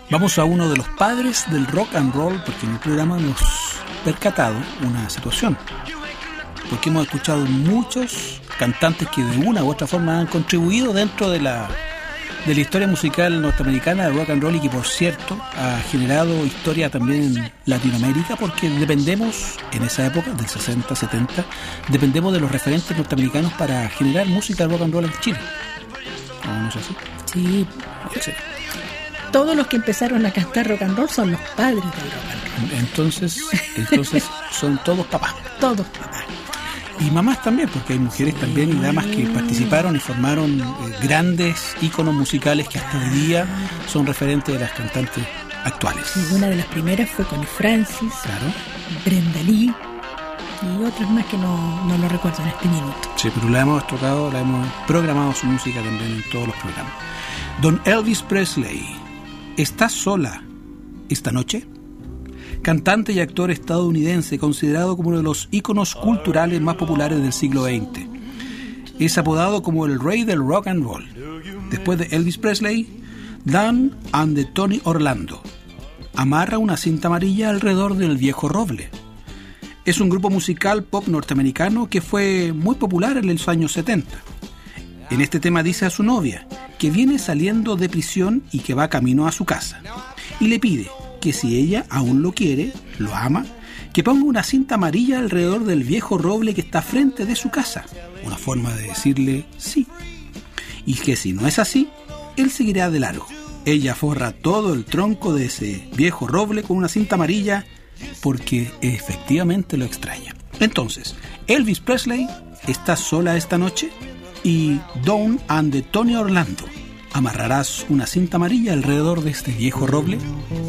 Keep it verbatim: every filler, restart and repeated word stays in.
Vamos a uno de los padres del rock and roll, porque en el programa hemos percatado una situación, porque hemos escuchado muchos cantantes que de una u otra forma han contribuido dentro de la de la historia musical norteamericana del rock and roll, y que por cierto ha generado historia también en Latinoamérica, porque dependemos en esa época del sesenta, setenta, dependemos de los referentes norteamericanos para generar música de rock and roll en Chile. ¿No, no es así? Sí, Sí. todos los que empezaron a cantar rock and roll son los padres del rock and roll. Entonces, entonces son todos papás. Todos papás. Y mamás también, porque hay mujeres también y damas que participaron y formaron eh, grandes íconos musicales que hasta hoy día son referentes de las cantantes actuales. Y una de las primeras fue Connie Francis, Claro. Brenda Lee y otras más que no, no lo recuerdo en este minuto. Sí, pero la hemos tocado, la hemos programado su música también en todos los programas. Don Elvis Presley, ¿estás sola esta noche? Cantante y actor estadounidense considerado como uno de los íconos culturales más populares del siglo veinte. Es apodado como el rey del rock and roll. Después de Elvis Presley, Dan and the Tony Orlando amarra una cinta amarilla alrededor del viejo roble. Es un grupo musical pop norteamericano que fue muy popular en los años setenta. En este tema dice a su novia que viene saliendo de prisión y que va camino a su casa, y le pide que si ella aún lo quiere, lo ama, que ponga una cinta amarilla alrededor del viejo roble que está frente de su casa, una forma de decirle sí, y que si no es así, él seguirá de largo. Ella forra todo el tronco de ese viejo roble con una cinta amarilla porque efectivamente lo extraña. Entonces, Elvis Presley, ¿estás sola esta noche? Y Dawn and the Tony Orlando, ¿amarrarás una cinta amarilla alrededor de este viejo roble?